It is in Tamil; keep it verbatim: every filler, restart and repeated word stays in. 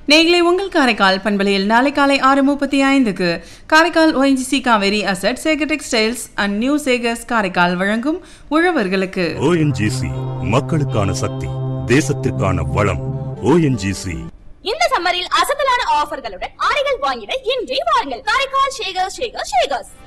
நேயர்களே, உங்கள் காரைக்கால் பண்பலையில் நாளை காலை ஆறு முப்பத்தி ஐந்துக்கு Karaikal ONGC Kaveri asset Sekar textiles and new Sekar's Karaikal வழங்கும் உழவர்களுக்கு. ஓஎன்ஜிசி மக்களுக்கான சக்தி, தேசத்திற்கான வளம். ஓஎன்ஜிசி இந்த சம்மரில் அசத்தலான ஆஃபர்களுடன் ஆடைகள் வாங்கிட இன்றே வாருங்கள் காரைக்கால் ஷேகர் ஷேகர் ஷேகர்ஸ்.